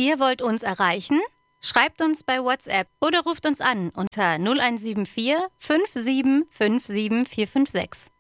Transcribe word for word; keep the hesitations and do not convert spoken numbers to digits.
Ihr wollt uns erreichen? Schreibt uns bei WhatsApp oder ruft uns an unter null eins sieben vier fünf sieben fünf sieben vier fünf sechs.